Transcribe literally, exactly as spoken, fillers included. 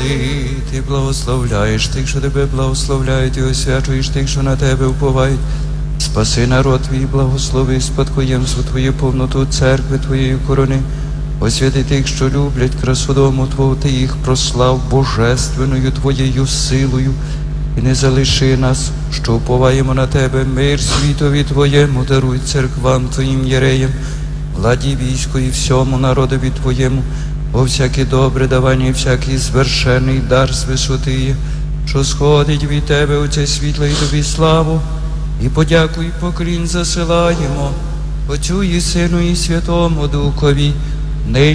Господи, Ти благословляєш тих, що Тебе благословляють, і освячуєш тих, що на Тебе уповають. Спаси народ Твій, благослови спадкоємство Твоє, повноту церкви Твоєї корони. Освяти тих, що люблять красу дому Твого, Ти їх прослав божественною Твоєю силою. І не залиши нас, що уповаємо на Тебе, мир світові Твоєму, даруй церквам Твоїм єреям, владі війську і всьому народові Твоєму, бо всяке добре давання і всякий звершений дар з висоти є, що сходить від Тебе, Отця світла, і Тобі славу, і подяку, і поклін засилаємо Отцю і Сину, і Святому Духові, нині